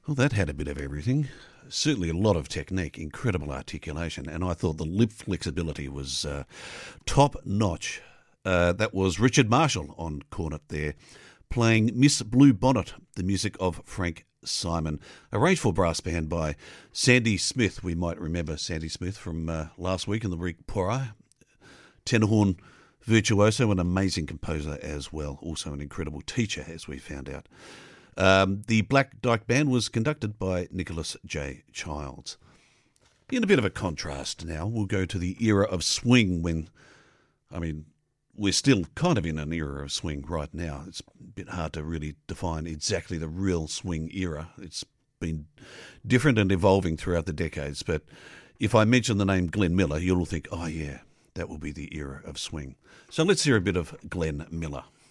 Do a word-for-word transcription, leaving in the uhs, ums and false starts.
Well, that had a bit of everything. Certainly a lot of technique, incredible articulation, and I thought the lip flexibility was uh, top notch. Uh, that was Richard Marshall on cornet there, playing Miss Blue Bonnet, the music of Frank Simon, arranged for brass band by Sandy Smith. We might remember Sandy Smith from uh, last week in the week prior. Tenor horn virtuoso, an amazing composer as well, also an incredible teacher, as we found out. Um, the Black Dyke Band was conducted by Nicholas J. Childs. In a bit of a contrast now, we'll go to the era of swing when, I mean, we're still kind of in an era of swing right now. It's a bit hard to really define exactly the real swing era. It's been different and evolving throughout the decades, but if I mention the name Glenn Miller, you'll think, oh yeah, that will be the era of swing. So let's hear a bit of Glenn Miller.